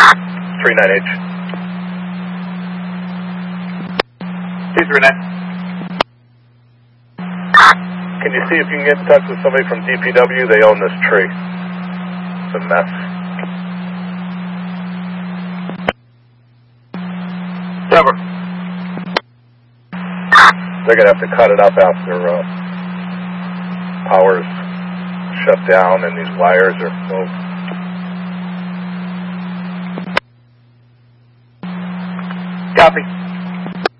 39H. C39. Can you see if you can get in touch with somebody from DPW? They own this tree. It's a mess. Never. They're going to have to cut it up after power's shut down and these wires are moved. Copy.